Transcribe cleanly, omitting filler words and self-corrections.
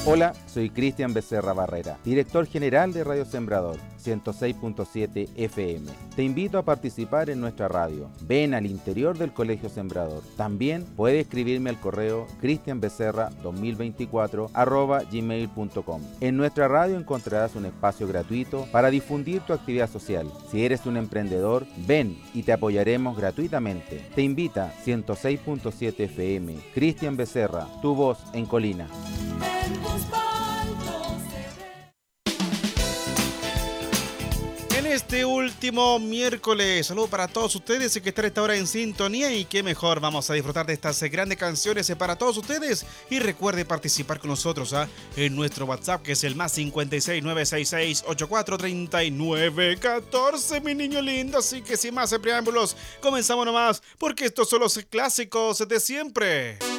Hola, soy Cristian Becerra Barrera, director general de Radio Sembrador 106.7 FM. Te invito a participar en nuestra radio. Ven al interior del Colegio Sembrador. También puedes escribirme al correo cristianbecerra2024@gmail.com. En nuestra radio encontrarás un espacio gratuito para difundir tu actividad social. Si eres un emprendedor, ven y te apoyaremos gratuitamente. Te invita 106.7 FM. Cristian Becerra, tu voz en Colina. En este último miércoles, saludo para todos ustedes que están a esta hora en sintonía, y qué mejor, vamos a disfrutar de estas grandes canciones para todos ustedes. Y recuerde participar con nosotros en nuestro WhatsApp, que es el más 56966843914, mi niño lindo. Así que sin más preámbulos, comenzamos nomás, porque estos son los clásicos de siempre.